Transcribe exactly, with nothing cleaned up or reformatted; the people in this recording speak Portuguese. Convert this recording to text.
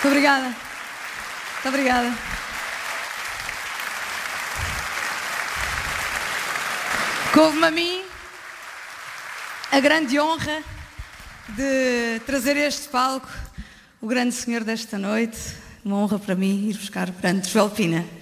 Muito obrigada. Muito obrigada. Couve-me a mim a grande honra de trazer a este palco o grande senhor desta noite. Uma honra para mim ir buscar o grande Joel Pina.